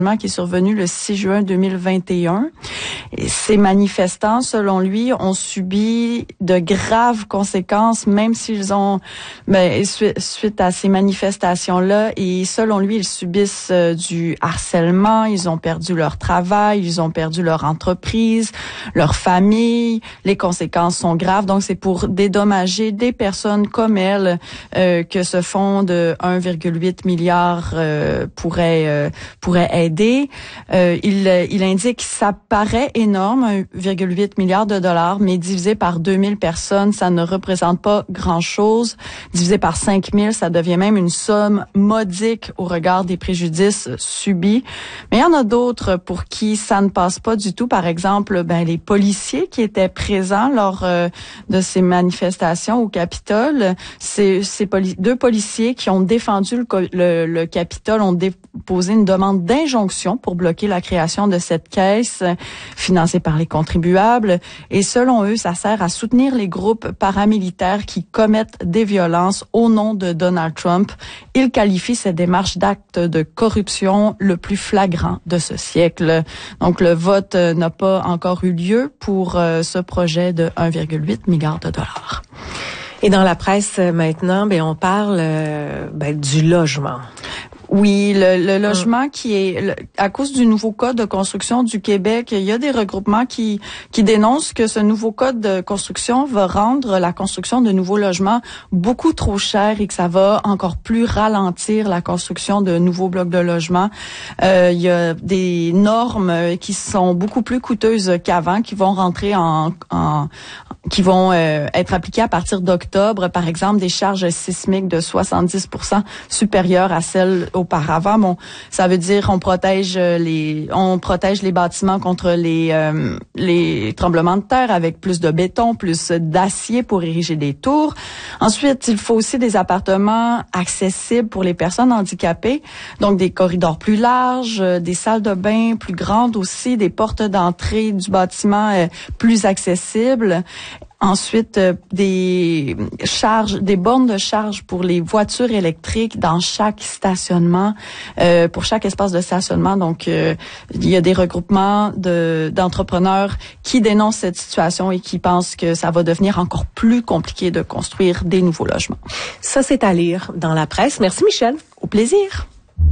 qui est survenu le 6 juin 2021. Et ces manifestants, selon lui, ont subi de graves conséquences, même s'ils ont, suite à ces manifestations-là. Et selon lui, ils subissent du harcèlement, ils ont perdu leur travail, ils ont perdu leur entreprise, leur famille. Les conséquences sont graves. Donc, c'est pour dédommager des personnes comme elles que ce fonds de 1,8 milliard pourrait aider. Il indique que ça paraît énorme, 1,8 milliard de dollars, mais divisé par 2000 personnes, ça ne représente pas grand-chose. Divisé par 5000, ça devient même une somme modique au regard des préjudices subis. Mais il y en a d'autres pour qui ça ne passe pas du tout. Par exemple, les policiers qui étaient présents lors de ces manifestations au Capitole. Deux policiers qui ont défendu le Capitole ont déposé une demande d'injonction pour bloquer la création de cette caisse financée par les contribuables. Et selon eux, ça sert à soutenir les groupes paramilitaires qui commettent des violences au nom de Donald Trump. Ils qualifient cette démarche d'acte de corruption le plus flagrant de ce siècle. Donc, le vote n'a pas encore eu lieu pour ce projet de 1,8 milliard de dollars. Et dans la presse maintenant, on parle du logement. Oui, le logement qui est, à cause du nouveau code de construction du Québec, il y a des regroupements qui dénoncent que ce nouveau code de construction va rendre la construction de nouveaux logements beaucoup trop cher et que ça va encore plus ralentir la construction de nouveaux blocs de logement. Il y a des normes qui sont beaucoup plus coûteuses qu'avant, qui vont rentrer qui vont être appliquées à partir d'octobre. Par exemple, des charges sismiques de 70% supérieures à celles auparavant. Bon, ça veut dire on protège les bâtiments contre les tremblements de terre avec plus de béton, plus d'acier pour ériger des tours. Ensuite, il faut aussi des appartements accessibles pour les personnes handicapées, donc des corridors plus larges, des salles de bain plus grandes aussi, des portes d'entrée du bâtiment plus accessibles. Ensuite, des bornes de charge pour les voitures électriques dans chaque stationnement, pour chaque espace de stationnement. Donc, il y a des regroupements d'entrepreneurs qui dénoncent cette situation et qui pensent que ça va devenir encore plus compliqué de construire des nouveaux logements. Ça, c'est à lire dans la presse. Merci, Michel. Au plaisir.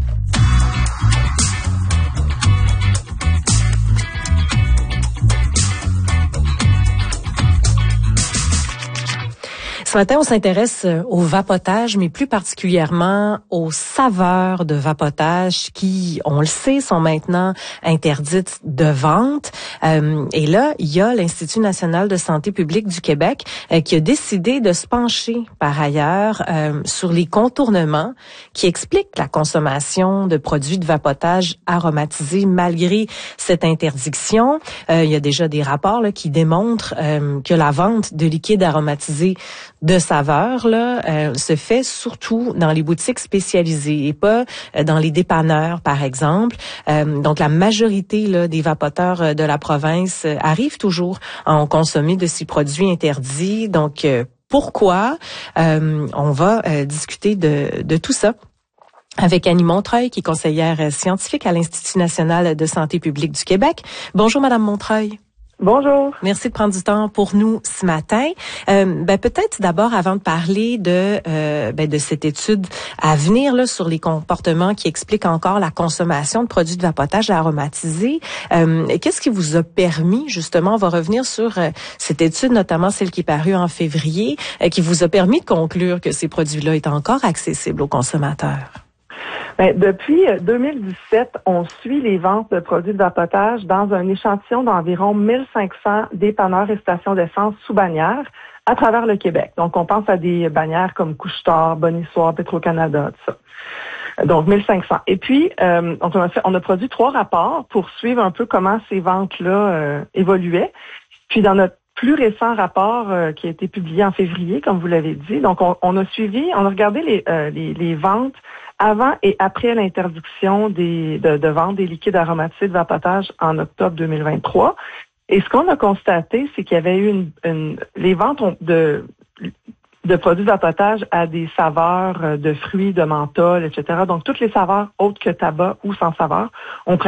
Ce matin, on s'intéresse au vapotage, mais plus particulièrement aux saveurs de vapotage qui, on le sait, sont maintenant interdites de vente. Et là, il y a l'Institut national de santé publique du Québec qui a décidé de se pencher, par ailleurs, sur les contournements qui expliquent la consommation de produits de vapotage aromatisés malgré cette interdiction. Il y a déjà des rapports qui démontrent que la vente de liquides aromatisés de saveur se fait surtout dans les boutiques spécialisées et pas dans les dépanneurs, par exemple. Donc, la majorité des vapoteurs de la province arrivent toujours à en consommer de ces produits interdits. Donc, pourquoi? On va discuter de tout ça avec Annie Montreuil, qui est conseillère scientifique à l'Institut national de santé publique du Québec. Bonjour, Madame Montreuil. Bonjour. Merci de prendre du temps pour nous ce matin. Peut-être d'abord, avant de parler de cette étude à venir sur les comportements qui expliquent encore la consommation de produits de vapotage aromatisés, qu'est-ce qui vous a permis, justement, on va revenir sur cette étude, notamment celle qui est parue en février, qui vous a permis de conclure que ces produits-là étaient encore accessibles aux consommateurs? Depuis 2017, on suit les ventes de produits de vapotage dans un échantillon d'environ 1500 dépanneurs et stations d'essence sous bannière à travers le Québec. Donc, on pense à des bannières comme Couche-Tard, Bonissoire, Petro-Canada, tout ça. Donc, 1500. Et puis, on a produit 3 rapports pour suivre un peu comment ces ventes-là évoluaient. Puis, dans notre plus récent rapport qui a été publié en février, comme vous l'avez dit, donc on a regardé les ventes avant et après l'interdiction de vente des liquides aromatisés de vapotage en octobre 2023. Et ce qu'on a constaté, c'est qu'il y avait eu les ventes de de produits de vapotage à des saveurs de fruits, de menthol, etc. Donc, toutes les saveurs autres que tabac ou sans saveur. On